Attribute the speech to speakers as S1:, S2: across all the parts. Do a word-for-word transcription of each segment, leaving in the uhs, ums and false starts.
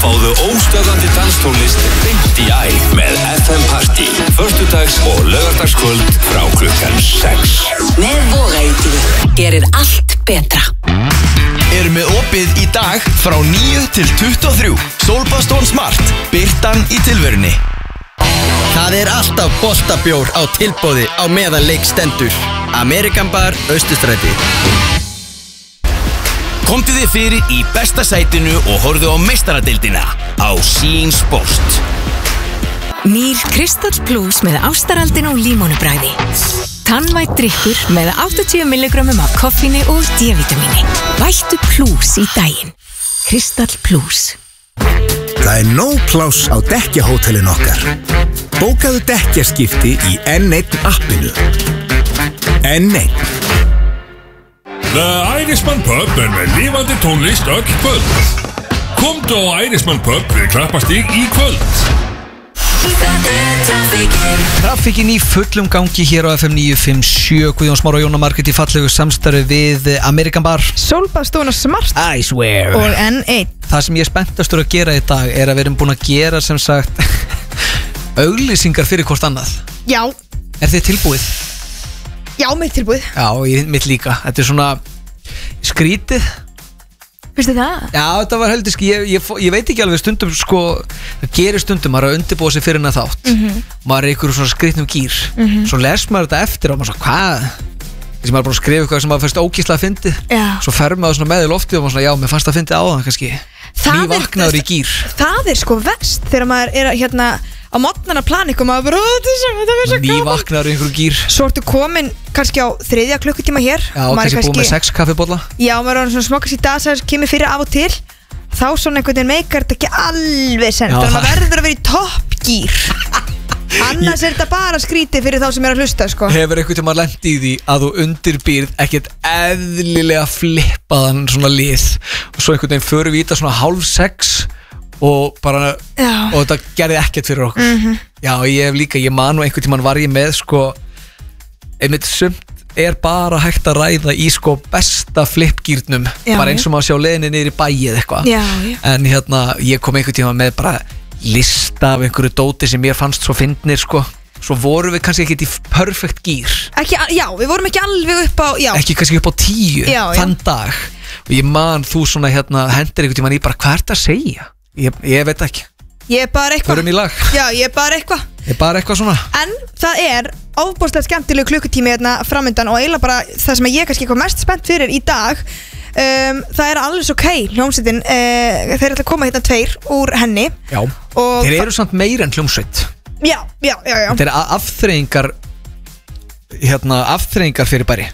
S1: Fáðu óstöðandi danstónlist beint í æð með F M Party föstudags- og laugardagskvöld frá klukkan sex.
S2: Með Vogaítíð gerir allt betra.
S3: Erum við opið í dag frá níu til tuttugu og þrjú. Sólbastón Smart, birtan í tilverunni. Það er alltaf boltabjór á tilboði á meðan leik stendur. Amerikan Bar, Austurstræti. Komdu þið fyrir í besta sætinu og horfðu á meistaradeildina á Sín Sport.
S4: Nýr Kristall Plus með ástaraldin og límónubræði. Tannvætt drykkur með áttatíu milligrömmum af koffíni og D-vitamíni. Vættu Plus í daginn. Kristall Plus.
S5: Það er nóg pláss á dekkjahótelin okkar. Bókaðu dekkjaskipti í N einn appinu. N einn.
S6: The Irishman Pub er með lifandi tónlist öll kvöld. Komdu á Irishman Pub við Klappastíg í kvöld.
S7: Trafikkin í fullum gangi hér á F M níu fimm sjö. Guðjón Smára og Jóna Margrét í fallegu samstarfi við Amerikan Bar,
S8: Sólbastón Smart
S7: I swear
S8: og N einn.
S7: Það sem ég er spenntastur að gera í dag er að við erum búin að gera sem sagt auglýsingar fyrir hvort annað.
S8: Já.
S7: Er þið tilbúið?
S8: Já, mitt tilbúið.
S7: Já, ég, mitt líka. Þetta er svona skrítið.
S8: Vistu það?
S7: Já, þetta var heldur sko, ég, ég, ég veit ekki alveg stundum sko, það gerir stundum, maður er að undirbúa sig fyrir hennar þátt, mm -hmm. maður er í einhverju svona skrítnum gýr, mm -hmm. svo les maður þetta eftir og maður svona, hvað? Þess að maður er bara að skrifa eitthvað sem maður fannst ógíslega að fyndið, svo fer maður svona með í loftið og maður svona, já, mér fannst það fyndið á það kannski, ný vaknaður í gýr.
S8: Það er sko verst þegar maður er hérna á mótnana planik og maður bara, þetta er svo gaman.
S7: Ný vaknaður í einhverju gýr.
S8: Svo ertu komin kannski á þriðja klukkutíma hér.
S7: Já, og kannski búið með sex kaffibólla.
S8: Já, maður er svona smokkast í dag sem kemur fyrir af og til. Þá svona einhvern veginn meikar þetta ekki alveg sent. Þannig að maður verður að vera í toppgýr. Annars er þetta bara skrítið fyrir þá sem er að hlusta sko.
S7: Hefur einhvern tíma lent í því að þú undirbýrð ekkert eðlilega flippaðan svona lið og svo einhvern veginn förum við í þetta svona hálf sex og bara, já. Og þetta gerði ekkert fyrir okkur. Mm-hmm. Já, ég hef líka, ég man og einhvern tíman var ég með sko, einmitt sumt er bara hægt að ræða í sko besta flipgýrnum, bara eins og maður sjá leiðinni niður í bæi eða eitthvað. En hérna, ég kom einhvern tíman með bara lista af einhverju dóti sem mér fannst svo fyndnir sko. Svo vorum við kannski ekkert í perfect gýr.
S8: Ekki, já, við vorum ekki alveg upp á, já.
S7: Ekki kannski upp á tíu,
S8: já,
S7: þann
S8: já.
S7: dag. Og ég man þú svona hérna, hendir einhvern tíman í bara, hvað er þetta að segja? Ég, ég veit ekki.
S8: Ég er bara eitthvað.
S7: Förum í lag.
S8: Já, ég er bara eitthvað.
S7: Ég er bara eitthvað svona.
S8: En það er ofboðslega skemmtilegu klukkutími hérna framöndan og eiginlega bara það sem ég kannski kom mest spennt fyrir í dag. Um, það er alveg ok, hljómsveitin, uh, þeir ætla að koma hérna tveir úr henni.
S7: Já, og þeir eru samt meira en hljómsveit.
S8: Já, já, já, já.
S7: Þetta er afþreyingar, hérna, afþreyingar fyrir bæri.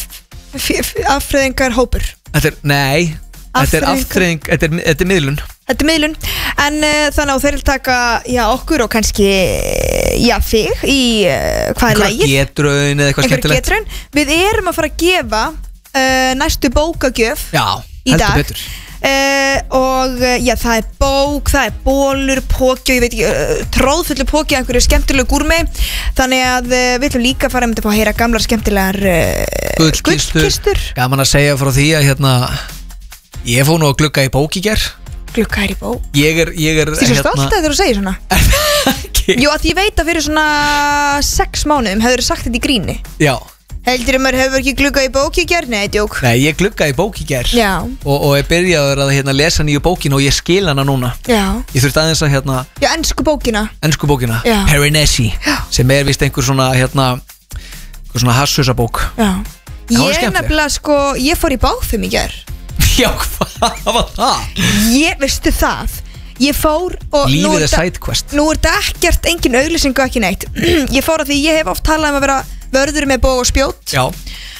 S8: Afþreyingar hópur.
S7: Þetta er, nei, þetta er afþreying, þetta er, þetta er miðlun.
S8: Þetta er miðlun, en uh, þannig að þeir vil taka, já, okkur og kannski, já, þig í, uh, hvað er lagið?
S7: Einhverja getraun eða eitthvað skemmtilegt.
S8: Getraun. Við erum að fara að gefa uh, næstu bókagjöf
S7: já,
S8: í dag.
S7: Heldur betur.
S8: Uh, og uh, já, það er bók, það er bólur, póki og ég veit ekki, uh, tróðfullu póki af einhverju skemmtilegu gúrmi. Þannig að uh, við ætlum líka að fara um þetta að heyra gamlar skemmtilegar uh, gullkistur.
S7: Gaman að segja frá því að hérna, ég fór nú að glugga í bók í ger.
S8: Glugga er í bók?
S7: Ég er, ég er
S8: Þú er svo stolt að þegar þú segir svona. Jú, að ég veit að fyrir svona sex mánuðum hefur þú sagt þetta í gríni.
S7: Já.
S8: Heldur að maður hefur ekki gluggað í bók í ger? Nei, djók.
S7: Nei, ég gluggaði í bók í ger.
S8: Já.
S7: Og, og ég byrjaði að hérna, lesa nýju bókina og ég skil hana núna.
S8: Já.
S7: Ég þurfti aðeins að hérna
S8: Já, ensku bókina.
S7: Ensku bókina.
S8: Já.
S7: Perinesi. Já. Sem er vist einhver svona hérna einhver svona hassusabók.
S8: Já. Ég nefnilega sko, ég fór í báfum í ger.
S7: Já, hvað var það?
S8: Ég, veistu það? Ég fór og
S7: lífið er sidequest.
S8: Nú er þetta ekkert, engin auglýsingu, ekki neitt. Ég fór að því ég hef oft talað um að vera vörður með bóg og spjót.
S7: Já.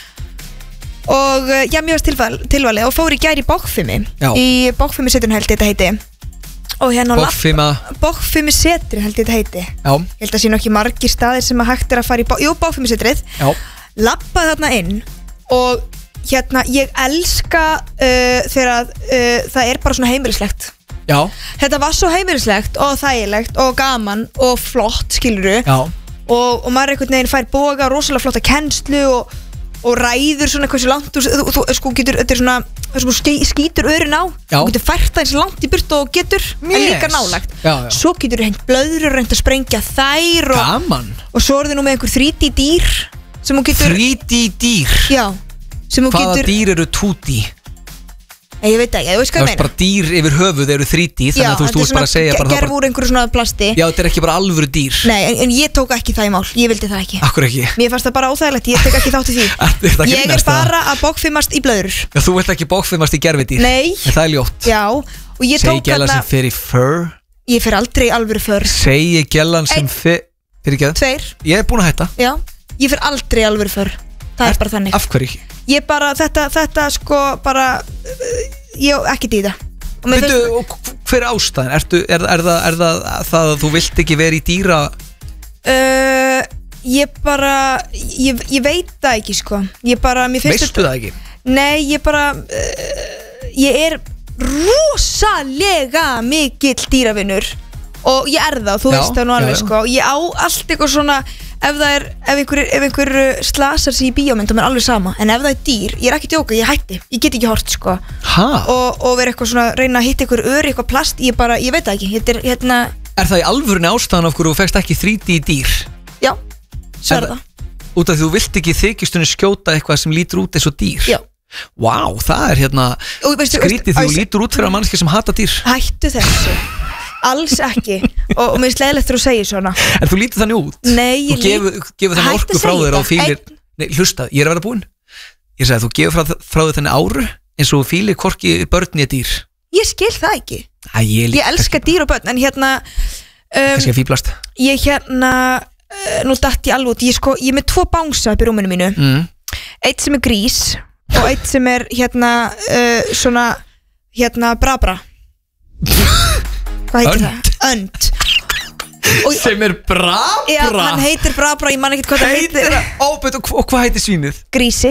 S8: Og já, mér varst tilval, tilvalið og fór í gær í bókfimi.
S7: Já.
S8: Í bókfimi setrun held þetta heiti. Og hérna
S7: Bókfima
S8: Bókfimi setrun held þetta heiti.
S7: Já.
S8: Ég held að sé nokkið margir staðir sem að hægt er að fara í bók. Jú, bókfimi setrið.
S7: Já.
S8: Lappaði þarna inn og hérna, ég elska uh, þegar uh, það er bara svona heimilislegt.
S7: Já.
S8: Þetta var svo heimilislegt og þægilegt og gaman og flott, skilurðu.
S7: Já.
S8: Og, og maður einhvern veginn fær boga, rosalega flotta kennslu og, og ræður svona hversu langt þú, þú, þú sko getur, þetta er svona það sem þú skýtur örin á
S7: Já.
S8: þú getur fært það eins langt í burt og getur yes. en líka nálægt
S7: Já, já.
S8: svo getur þú hengt blöður og reynd að sprengja þær og,
S7: Gaman
S8: og svo er þið nú með einhver þrý D dýr sem þú getur
S7: þrý D dýr
S8: já, sem þú
S7: Hvaða
S8: getur
S7: dýr eru two D?
S8: ég veit ekki, þú veist hvað
S7: Það
S8: ég
S7: er bara
S8: meina
S7: dýr yfir höfuð eru þrý D Þannig að þú veist, þú veist bara að segja bara það
S8: gerð
S7: bara,
S8: úr einhverju svona plasti
S7: Já, þetta er ekki bara alvöru dýr
S8: nei, en, en ég tók ekki það í mál, ég vildi það ekki
S7: Akkur ekki
S8: mér fannst það bara óþægilegt, ég tek ekki þátt í því
S7: Er þetta
S8: ég er
S7: grínast,
S8: bara að bókfimmast í blöður
S7: Já, þú vilt ekki bókfimmast í gerfidýr
S8: Nei.
S7: En það er ljótt
S8: já, og ég
S7: Segir
S8: tók
S7: gælan
S8: hérna
S7: sem fer í fur
S8: ég fer aldrei í alvöru för
S7: Segir gælan sem
S8: Einn.
S7: fer Fyrir ekki
S8: tveir,
S7: Ég er búin að hætta
S8: já, ég fer aldrei í alvöru för það er bara þannig
S7: Af hverju ekki?
S8: ég bara, þetta, þetta sko bara uh, ég á ekki í það og mér
S7: Veitu,
S8: finnst
S7: og hver er ástæðan? Ertu, er, er, það, er það það að þú vilt ekki vera í dýra
S8: uh, ég bara ég, ég veit það ekki sko ég bara, mér finnst
S7: Veistu það ekki?
S8: nei, ég bara uh, ég er rosalega mikill dýravinnur og ég er það, þú
S7: Já,
S8: veist það nú
S7: já,
S8: alveg
S7: já.
S8: sko ég á allt eitthvað svona ef það er, ef einhver, ef einhver uh, slasar sig í bíómynd, þá er alveg sama en ef það er dýr, ég er ekki að djóka, ég hætti ég get ekki hort sko
S7: Ha?
S8: og, og vera eitthvað svona, reyna að hitta einhver öri eitthvað plast, ég bara, ég veit það ekki þetta er hérna,
S7: Er það í alvörunni ástæðan af hverju þú fegst ekki þrý D dýr?
S8: já svo er
S7: Er-
S8: það
S7: Út af því þú vilt ekki þykistunni skjóta eitthvað sem lítur út eins og dýr
S8: Já.
S7: Vá, það er hérna
S8: Og veistu-
S7: skrítið
S8: veistu-
S7: því þú lítur út fyrir að mannski sem hata dýr
S8: hættu þessu, alls ekki og, og mér er slegilegt þegar þú segir svona
S7: En þú lítur þannig út
S8: nei,
S7: Þú
S8: ég
S7: gefur, gefur þannig
S8: Hættu
S7: orku
S8: að
S7: frá
S8: segja
S7: þér og
S8: þetta.
S7: fílir Nei, hlusta, ég er að vera búinn Ég sagði, þú gefur frá, frá þér þannig áru eins og þú fílir hvorki börn í dýr
S8: ég skil það ekki,
S7: Æ, ég,
S8: ég elska dýr og börn en hérna um,
S7: Kannski að fíblast
S8: ég hérna uh, nú datt ég alveg út, ég sko, ég er með tvo bánsa upp í rúminu mínu,
S7: mm.
S8: eitt sem er grís og eitt sem er hérna uh, svona hérna brabra hvað heitir
S7: Önd.
S8: það? Önd og,
S7: Sem er brabra
S8: já, hann heitir brabra, ég man ekkert hvað það
S7: heitir
S8: heitir
S7: það Óbæt, og, og hvað heitir svínið?
S8: grísi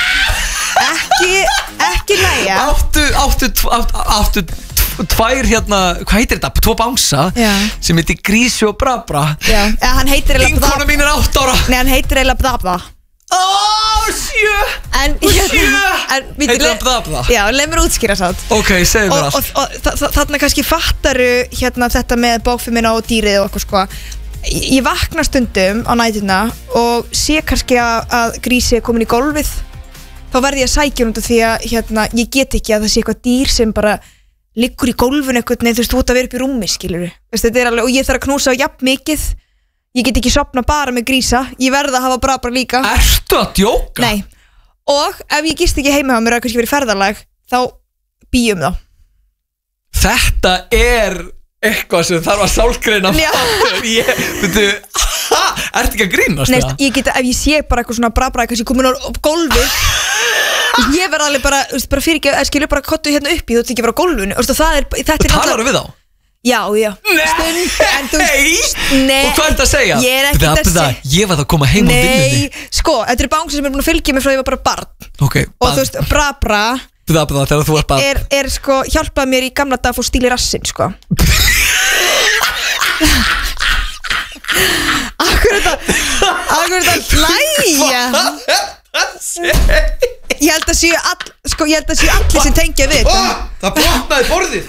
S8: ekki, ekki læja
S7: Áttu, áttu, áttu, áttu tv- tvær hérna, hvað heitir þetta? Tvo bánsa
S8: Já.
S7: sem heitir Grísi og Brabra
S8: já, eða hann heitir eiginlega
S7: Vinkona
S8: brabra
S7: mín er átt ára
S8: nei, hann heitir eiginlega brabra
S7: Ó, sjö
S8: en,
S7: Sjö
S8: en við
S7: Heitir hann Brabra?
S8: já, leið mér útskýra sátt
S7: Ok, segðu mér
S8: og, og,
S7: allt
S8: og þa- þa- þarna kannski fattaru hérna þetta með bókfimina og dýrið og eitthvað sko ég ég vakna stundum á nætuna og sé kannski að, að grísi er komin í gólfið þá verði ég að sækja um þetta því að hérna, ég get ekki að það sé eitthvað dýr sem bara liggur í gólfinu eitthvað neð þú veist, þú ert að vera upp í rúmi skilur alveg, og ég þarf að knúsa á jafn mikið ég get ekki sopna bara með grísa ég verð að hafa brabra líka
S7: Ertu að djóka?
S8: nei, og ef ég gist ekki heima á mér að kannski verið ferðalag þá býjum þá
S7: Þetta er eitthvað sem þarf að sálgreina
S8: Já.
S7: fattur. Ég, veitu, ha, ertu ekki að grínast
S8: Nei,
S7: það?
S8: ég get, ef ég sé bara eitthvað svona brabra eitthvað sem komin á gólfi ég verð alveg bara, þú veist, bara fyrir ekki að skilja bara kottu hérna uppi, þú ert ekki að vera á gólfinu og það er, þetta er
S7: Talar þú við þá?
S8: já, já,
S7: Nei,
S8: en þú veist, nei
S7: Og hvað er þetta að segja?
S8: ég er ekki
S7: Bða,
S8: að
S7: bða,
S8: segja
S7: Ég var það að koma heim á vinnunni
S8: nei, sko, þetta eru bánsir sem er búin að fylgja mig frá því ég var bara barn
S7: Ok,
S8: og þú veist, brabra
S7: bða, bða, þegar þú er bara
S8: er, er sko, hjálpað mér í gamla dag að fá stíl í rassinn, sko Akkur er þetta Akkur er þetta hlæja Ég held að séu all, sko, ég held að séu allir sem tengja við þetta
S7: Það brotnaði borðið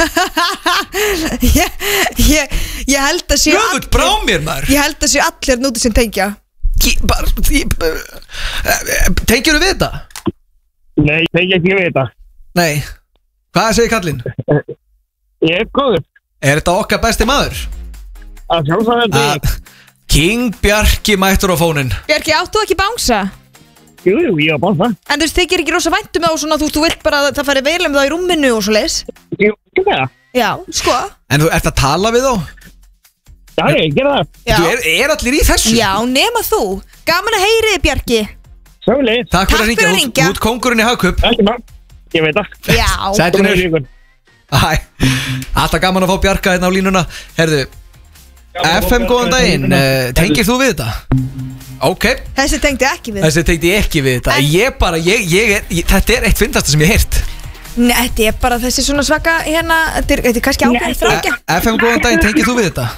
S8: ég, ég, ég held að séu
S7: Jöfull brá mér maður
S8: Ég held að séu allir núti sem tengja
S7: Ég- bara- ég- bara- Tengirðu við þetta?
S9: Nei, ég tengi ekki við þetta.
S7: Nei Hvað segir kallinn?
S9: Ég er góður.
S7: Er þetta okkar besti maður?
S9: Að sjálfsagt þetta
S7: Að King Bjarki mættur á fónin
S8: Björki, áttu ekki bánsa?
S9: Jú, jú, ég var bara það.
S8: En þú veist, þykir ekki rosa væntum þá og svona, þú, þú vilt bara að það færi vel um það í rúminu og svo leis
S9: Jú, ekki með það.
S8: Já, sko
S7: En þú ert að tala við þá?
S9: Já, ég gera það.
S8: Já,
S7: Þú er, er allir í þessu?
S8: Já nema þú Gaman að heyri þið, Bjarki
S9: Sjálega.
S7: Takk fyrir
S8: Takk
S7: að ringja,
S8: fyrir að
S7: þú-
S8: hringja.
S7: þú ert kóngurinn í hagkup
S9: Ekki maður. Ég veit það.
S8: Já
S7: Sætlinur
S9: ykkur.
S7: Æ, alltaf gaman að fá Bjarka hérna á línuna Herðu, F M góðan daginn uh, Tengir þú við þetta? Ok,
S8: Þessi tengdi ekki við
S7: þessi tengdi ég ekki við þetta
S8: En-
S7: Ég bara, ég, ég er, ég, þetta er eitt fyndasta sem ég heyrt
S8: Nei, þetta er bara þessi svona svaka hérna Þetta er, þetta er kannski ákveðin þrákja
S7: Eh, F M góðan daginn, tengir þú við þetta?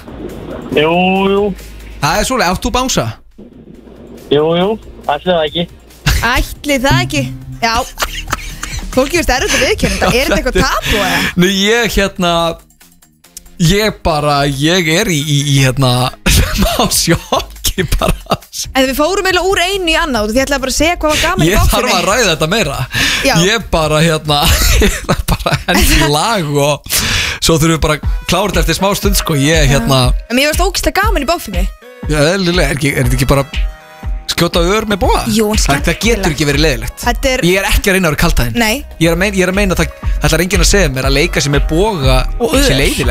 S9: Jú, jú.
S7: Það er svolítið, átt þú bánsa?
S9: Jú, jú. Allir það ekki.
S8: Ætli það ekki Já Fólki veist erfitt að viðkynna þetta. Er þetta eitthvað tabu eða?
S7: Nei, ég hérna Ég bara, ég er í, í, í hérna Má sjokki bara
S8: En við fórum eiginlega úr einu í annað og því ætlaði bara að segja hvað var gaman í
S7: Ég
S8: bókinni.
S7: þarf að ræða þetta meira
S8: Já.
S7: Ég bara, hérna Ég þarf bara henni lag og svo þurfum við bara að klára þetta eftir smá stund sko. Ég, hérna
S8: En mér varst ógeðslega gaman í bókinni.
S7: Já, eðlilega, er, ekki- er þetta ekki bara skjóta ör með bóa?
S8: Jú, en
S7: það, það
S8: skemmtilegt.
S7: getur ekki verið leiðilegt.
S8: Þetta er
S7: Ég er ekki að reyna að vera kaltæðin.
S8: Nei.
S7: Ég er að meina, ég er að meina það, það er enginn að segja mér að leika sem er boga
S8: Og ör.
S7: sé leiðilegt.